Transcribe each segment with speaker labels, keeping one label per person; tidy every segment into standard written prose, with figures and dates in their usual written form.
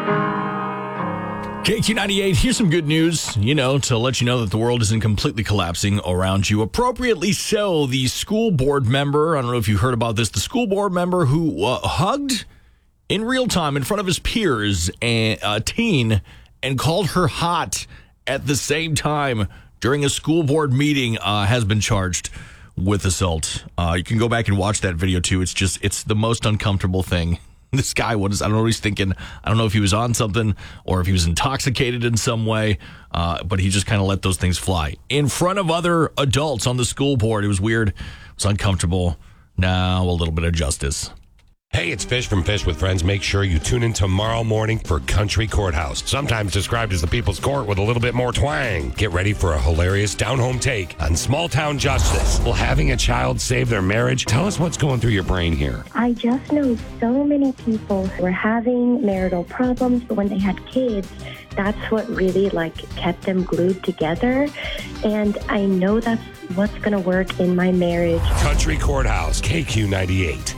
Speaker 1: KQ98, here's some good news, to let you know that the world isn't completely collapsing around you. Appropriately so, the school board member, I don't know if you heard about this, the school board member who hugged in real time in front of his peers a teen and called her hot at the same time during a school board meeting has been charged with assault. You can go back and watch that video too. It's the most uncomfortable thing. This guy, I don't know what he's thinking. I don't know if he was on something or if he was intoxicated in some way, but he just kind of let those things fly in front of other adults on the school board. It was weird. It was uncomfortable. Now a little bit of justice.
Speaker 2: Hey, it's Fish from Fish with Friends. Make sure you tune in tomorrow morning for Country Courthouse, sometimes described as the People's Court with a little bit more twang. Get ready for a hilarious down-home take on small-town justice. Will having a child save their marriage? Tell us what's going through your brain here.
Speaker 3: I just know so many people who were having marital problems, but when they had kids, that's what really kept them glued together. And I know that's what's going to work in my marriage.
Speaker 2: Country Courthouse, KQ98.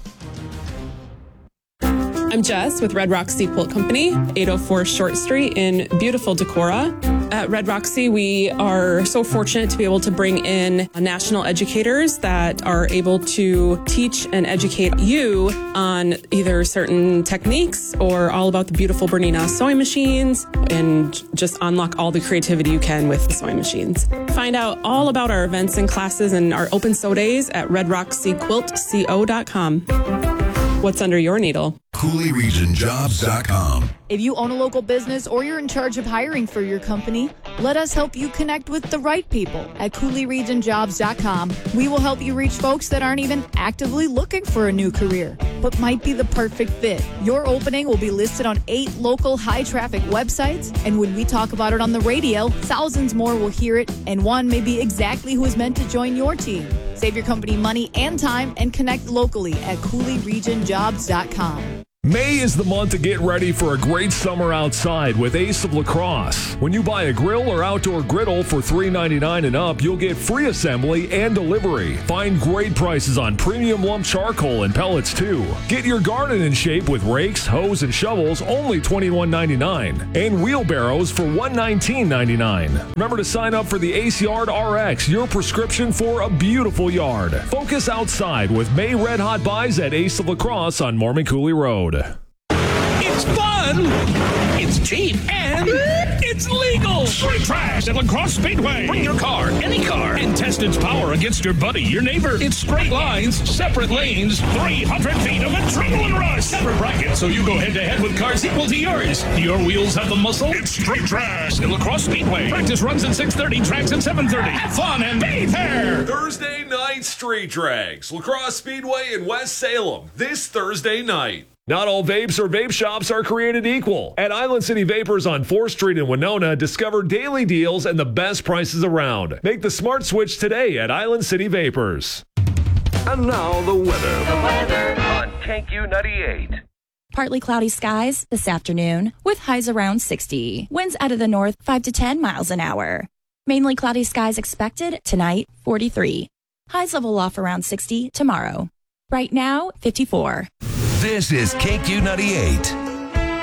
Speaker 4: I'm Jess with Red Roxy Quilt Company, 804 Short Street in beautiful Decorah. At Red Roxy, we are so fortunate to be able to bring in national educators that are able to teach and educate you on either certain techniques or all about the beautiful Bernina sewing machines and just unlock all the creativity you can with the sewing machines. Find out all about our events and classes and our open sew days at redroxyquiltco.com. What's under your needle?
Speaker 5: CooleyRegionJobs.com.
Speaker 6: If you own a local business or you're in charge of hiring for your company, let us help you connect with the right people at CooleyRegionJobs.com. We will help you reach folks that aren't even actively looking for a new career, but might be the perfect fit. Your opening will be listed on 8 local high-traffic websites, and when we talk about it on the radio, thousands more will hear it, and one may be exactly who is meant to join your team. Save your company money and time and connect locally at CooleyRegionJobs.com.
Speaker 7: May is the month to get ready for a great summer outside with Ace of La Crosse. When you buy a grill or outdoor griddle for $3.99 and up, you'll get free assembly and delivery. Find great prices on premium lump charcoal and pellets too. Get your garden in shape with rakes, hoes, and shovels, only $21.99. And wheelbarrows for $119.99. Remember to sign up for the Ace Yard RX, your prescription for a beautiful yard. Focus outside with May Red Hot Buys at Ace of La Crosse on Mormon Coulee Road.
Speaker 8: It's fun, it's cheap, and it's legal. Straight trash at La Crosse Speedway. Bring your car, any car, and test its power against your buddy, your neighbor. It's straight lines, separate lanes, 300 feet of adrenaline rush. Separate brackets, so you go head-to-head with cars equal to yours. Do your wheels have the muscle? It's straight trash at La Crosse Speedway. Practice runs at 6:30, tracks at 7:30. Have fun and be there.
Speaker 9: Thursday night street drags. La Crosse Speedway in West Salem this Thursday night.
Speaker 7: Not all vapes or vape shops are created equal. At Island City Vapors on 4th Street in Winona, discover daily deals and the best prices around. Make the smart switch today at Island City Vapors.
Speaker 5: And now the weather.
Speaker 10: The weather on KQ98.
Speaker 11: Partly cloudy skies this afternoon with highs around 60. Winds out of the north 5 to 10 miles an hour. Mainly cloudy skies expected tonight, 43. Highs level off around 60 tomorrow. Right now, 54.
Speaker 5: This is KQ98.